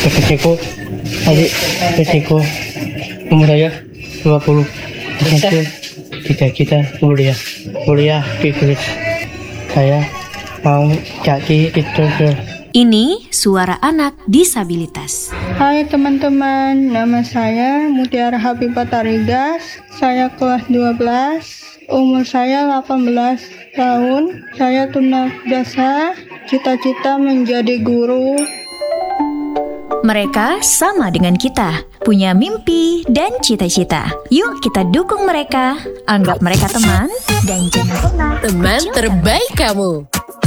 Kecilku, adik kecilku, umur saya 20. Satu, cita-cita kuliah di kuliah. Saya mau jadi instruktur. Ini suara anak disabilitas. Hai teman-teman, nama saya Mutiara Habibah Tarigas. Saya kelas 12, umur saya 18 tahun. Saya tunadaksa, cita-cita menjadi guru. Mereka sama dengan kita, punya mimpi dan cita-cita. Yuk kita dukung mereka, anggap mereka teman, dan jangan pernah Teman terbaik kamu.